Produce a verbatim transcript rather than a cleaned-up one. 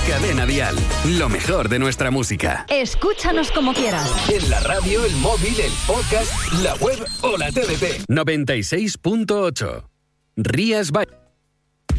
Cadena Dial, lo mejor de nuestra música. Escúchanos como quieras. En la radio, el móvil, el podcast, la web o la T D T. noventa y seis punto ocho. Rías Bay.